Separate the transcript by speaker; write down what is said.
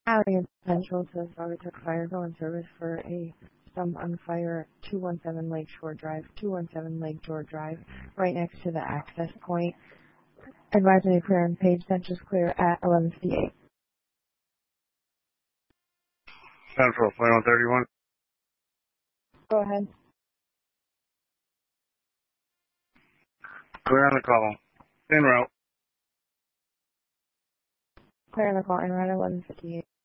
Speaker 1: Alliance Central says sorry took fire, go in service for a stump on fire at 217 Lakeshore Drive, 217 Lakeshore Drive, right next to the access point. Advisory clear on page Central's clear at 11:58.
Speaker 2: Central, 2131.
Speaker 1: Go ahead.
Speaker 2: Clear on the call. En route.
Speaker 1: Clear on the call, en route at 11:58.